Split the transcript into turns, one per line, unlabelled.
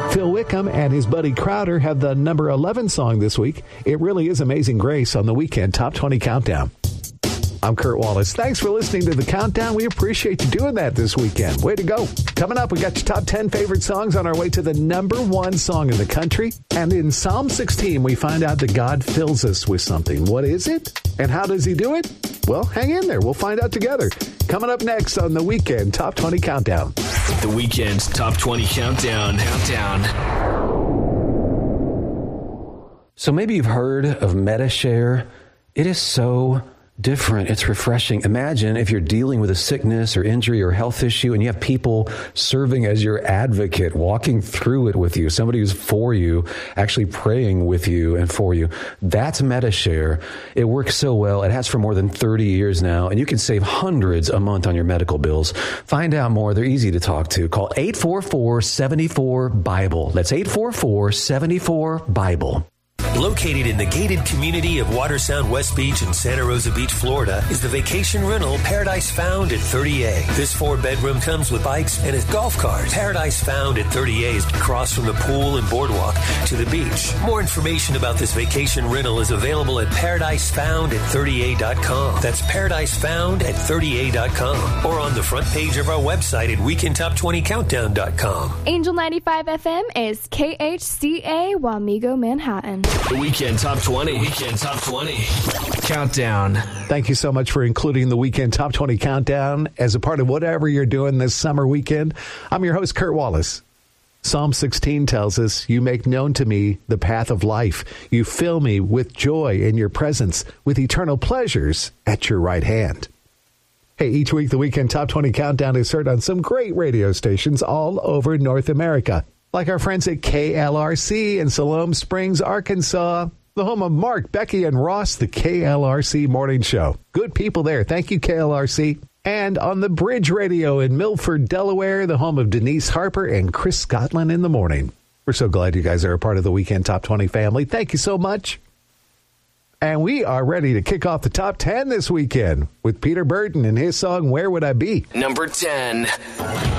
Phil Wickham and his buddy Crowder have the number 11 song this week. It really is Amazing Grace on the Weekend Top 20 Countdown. I'm Kurt Wallace. Thanks for listening to the Countdown. We appreciate you doing that this weekend. Way to go. Coming up, we got your top 10 favorite songs on our way to the number 1 song in the country. And in Psalm 16, we find out that God fills us with something. What is it? And how does he do it? Well, hang in there. We'll find out together. Coming up next on the Weekend Top 20 Countdown.
The Weekend Top 20 Countdown.
So maybe you've heard of Medi-Share. It is so different. It's refreshing. Imagine if you're dealing with a sickness or injury or health issue and you have people serving as your advocate, walking through it with you, somebody who's for you, actually praying with you and for you. That's Medi-Share. It works so well. It has for more than 30 years now, and you can save hundreds a month on your medical bills. Find out more. They're easy to talk to. Call 844-74-BIBLE. That's 844-74-BIBLE.
Located in the gated community of Watersound West Beach in Santa Rosa Beach, Florida, is the vacation rental Paradise Found at 30A. This 4-bedroom comes with bikes and a golf cart. Paradise Found at 30A is across from the pool and boardwalk to the beach. More information about this vacation rental is available at ParadiseFound@30A.com. That's ParadiseFound@30A.com, or on the front page of our website at WeekendTop20Countdown.com.
Angel 95 FM is KHCA Wamego, Manhattan.
The Weekend Top 20. Weekend Top 20 Countdown.
Thank you so much for including the Weekend Top 20 Countdown as a part of whatever you're doing this summer weekend. I'm your host, Kurt Wallace. Psalm 16 tells us, "You make known to me the path of life. You fill me with joy in your presence, with eternal pleasures at your right hand." Hey, each week the Weekend Top 20 Countdown is heard on some great radio stations all over North America, like our friends at KLRC in Siloam Springs, Arkansas, the home of Mark, Becky, and Ross, the KLRC Morning Show. Good people there. Thank you, KLRC. And on the Bridge Radio in Milford, Delaware, the home of Denise Harper and Chris Scotland in the morning. We're so glad you guys are a part of the Weekend Top 20 family. Thank you so much. And we are ready to kick off the top 10 this weekend with Peter Burton and his song, "Where Would I Be?"
Number 10.